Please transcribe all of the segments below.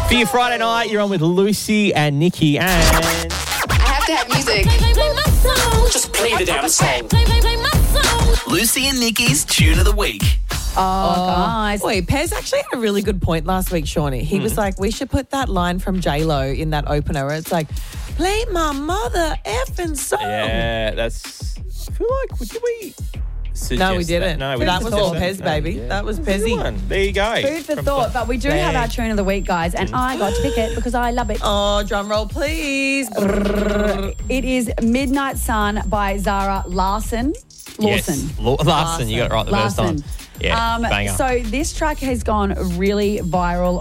For your Friday night, you're on with Lucy and Nikki and... I have to have music. Just play the damn song. Lucy and Nikki's Tune of the Week. Guys. Wait, Pez actually had a really good point last week, Shawnee. He was like, we should put that line from J-Lo in that opener where it's like, play my mother effing song. Yeah, that's... I feel like, did we suggest No, we didn't. That? No, that was all suggest Pez, baby. Yeah. That was That's a good Pezzy. one. There you go. Food for From thought, but we do have our tune of the week, guys, and I got to pick it because I love it. Oh, drum roll, please. It is Midnight Sun by Zara Larson. Yes. Larson, you got it right the first time. Yeah, banger. So this track has gone really viral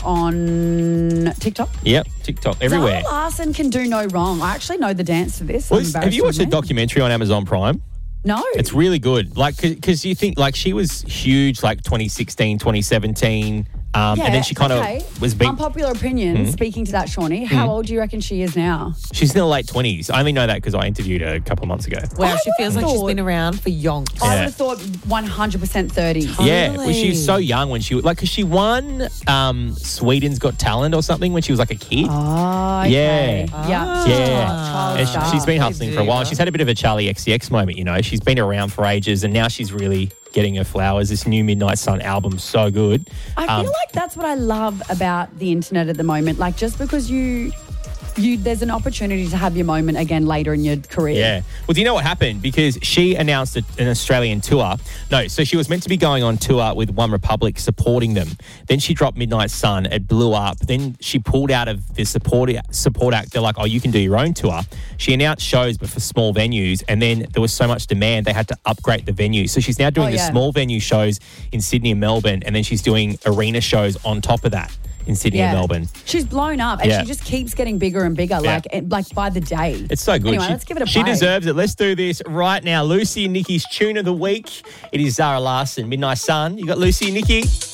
on TikTok. Yep, TikTok, everywhere. Zara Larson can do no wrong. I actually know the dance to this. Have you watched the documentary on Amazon Prime? No. It's really good. Like, because you think, like, she was huge, like, 2016, 2017. And then she kind of was big. Unpopular opinion, speaking to that, Shawnee, how old do you reckon she is now? She's in the late 20s. I only know that because I interviewed her a couple of months ago. Wow, she I feels like would've she's thought- been around for yonks. I would have thought 100% 30. Yeah, well, Totally. she was so young when she was, like, because she won Sweden's Got Talent or something when she was, like, a kid. Oh, okay. Yeah. Yeah. Yeah. Child And star. she's been hustling for a while. Diva. She's had a bit of a Charlie XCX moment, you know. She's been around for ages and now she's really getting her flowers. This new Midnight Sun album's so good. I feel like that's what I love about the internet at the moment. Like, just because you there's an opportunity to have your moment again later in your career. Yeah. Well, do you know what happened? Because she announced an Australian tour. No, so she was meant to be going on tour with One Republic supporting them. Then she dropped Midnight Sun. It blew up. Then she pulled out of the support act. They're like, oh, you can do your own tour. She announced shows, but for small venues. And then there was so much demand, they had to upgrade the venue. So she's now doing the small venue shows in Sydney and Melbourne. And then she's doing arena shows on top of that in Sydney and Melbourne. She's blown up and she just keeps getting bigger and bigger, like by the day. It's so good. Anyway, let's give it a She play. deserves it. Let's do this right now. Lucy and Nikki's Tune of the Week. It is Zara Larson, Midnight Sun. You got Lucy and Nikki.